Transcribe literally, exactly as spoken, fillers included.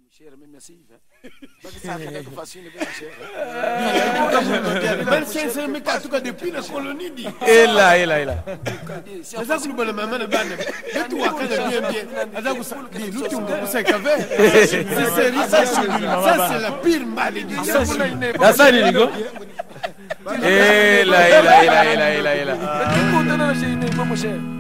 cher, mais merci. Ça fait facile, bien cher. Ben c'est mais en tout cas depuis la colonie dit. Et là, et là, et là. Ça c'est le maman de ban. Et toi quand bien bien. Azaku ça, dit nous tu me sais qu'avec. Ça c'est la pire malédiction. Ça ça dit Nico. Et là, et là, et là, et là, et là, et là.